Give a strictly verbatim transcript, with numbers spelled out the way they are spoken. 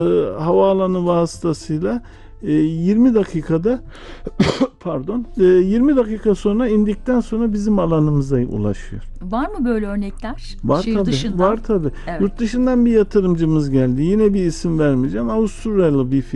e, havaalanı vasıtasıyla e, yirmi dakikada pardon e, yirmi dakika sonra indikten sonra bizim alanımıza ulaşıyor. Var mı böyle örnekler? Var Şehir tabii, dışından. var tabii. Evet. Yurt dışından bir yatırımcımız geldi. Yine bir isim vermeyeceğim. Avusturyalı bir